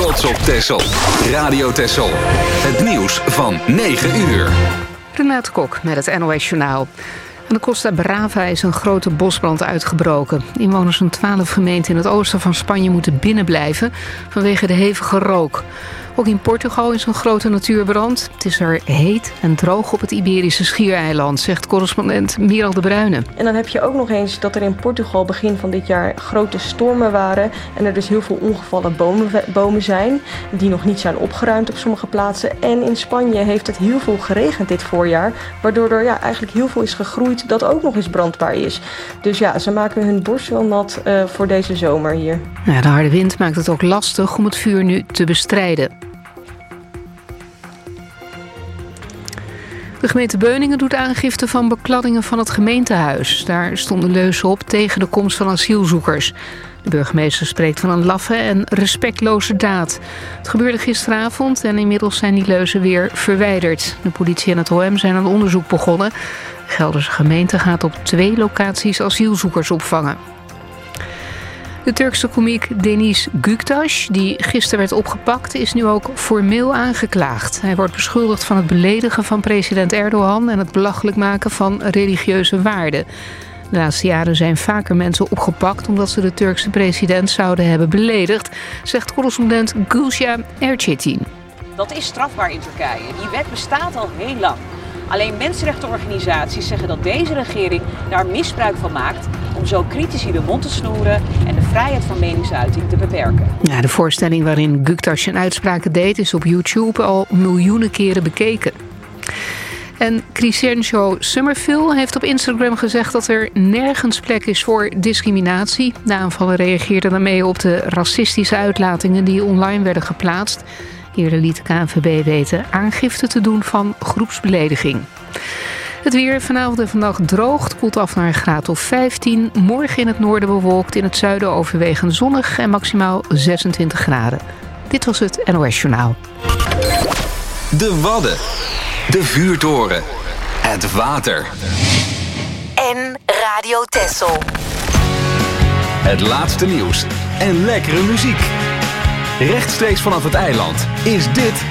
trots op Texel. Radio Texel. Het nieuws van 9 uur. Renate Kok met het NOS Journaal. Aan de Costa Brava is een grote bosbrand uitgebroken. Inwoners van 12 gemeenten in het oosten van Spanje moeten binnenblijven vanwege de hevige rook. Ook in Portugal is een grote natuurbrand. Het is er heet en droog op het Iberische schiereiland, zegt correspondent Miral de Bruyne. En dan heb je ook nog eens dat er in Portugal begin van dit jaar grote stormen waren. En er dus heel veel omgevallen bomen zijn die nog niet zijn opgeruimd op sommige plaatsen. En in Spanje heeft het heel veel geregend dit voorjaar, waardoor er eigenlijk heel veel is gegroeid dat ook nog eens brandbaar is. Dus ja, ze maken hun borst wel nat voor deze zomer hier. Ja, de harde wind maakt het ook lastig om het vuur nu te bestrijden. De gemeente Beuningen doet aangifte van bekladdingen van het gemeentehuis. Daar stonden leuzen op tegen de komst van asielzoekers. De burgemeester spreekt van een laffe en respectloze daad. Het gebeurde gisteravond en inmiddels zijn die leuzen weer verwijderd. De politie en het OM zijn aan onderzoek begonnen. De Gelderse gemeente gaat op 2 locaties asielzoekers opvangen. De Turkse komiek Deniz Güktaş, die gisteren werd opgepakt, is nu ook formeel aangeklaagd. Hij wordt beschuldigd van het beledigen van president Erdogan en het belachelijk maken van religieuze waarden. De laatste jaren zijn vaker mensen opgepakt omdat ze de Turkse president zouden hebben beledigd, zegt correspondent Gülşah Erçetin. Dat is strafbaar in Turkije. Die wet bestaat al heel lang. Alleen mensenrechtenorganisaties zeggen dat deze regering daar misbruik van maakt om zo critici de mond te snoeren en de vrijheid van meningsuiting te beperken. Ja, de voorstelling waarin Güktaş zijn uitspraken deed is op YouTube al miljoenen keren bekeken. En Crescencio Summerville heeft op Instagram gezegd dat er nergens plek is voor discriminatie. De aanvallen reageerden daarmee op de racistische uitlatingen die online werden geplaatst. Eerder liet de KNVB weten aangifte te doen van groepsbelediging. Het weer vanavond en vannacht droog. Het koelt af naar een graad of 15. Morgen in het noorden bewolkt, in het zuiden overwegend zonnig en maximaal 26 graden. Dit was het NOS Journaal. De Wadden. De vuurtoren. Het water. En Radio Texel. Het laatste nieuws en lekkere muziek. Rechtstreeks vanaf het eiland is dit